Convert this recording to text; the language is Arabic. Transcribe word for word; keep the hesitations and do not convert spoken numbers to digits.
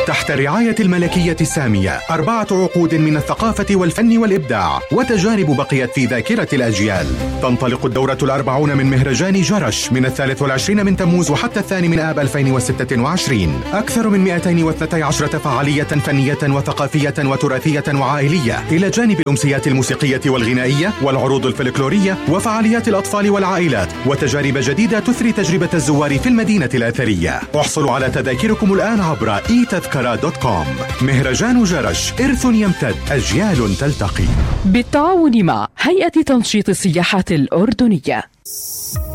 تحت الرعاية الملكية السامية، أربعة عقود من الثقافة والفن والإبداع وتجارب بقيت في ذاكرة الأجيال. تنطلق الدورة الأربعون من مهرجان جرش من الثالث والعشرين من تموز وحتى الثاني من آب ألفين وستة وعشرين. أكثر من مئتين واثنتي عشرة فعالية فنية وثقافية وتراثية وعائلية، إلى جانب الأمسيات الموسيقية والغنائية والعروض الفلكلورية وفعاليات الأطفال والعائلات وتجارب جديدة تثري تجربة الزوار في المدينة الأثرية. احصلوا على تذاكركم الآن عبر إي تذكرة دوت كوم. مهرجان جرش، إرث يمتد، أجيال تلتقي. بالتعاون مع هيئة تنشيط السياحة الأردنية.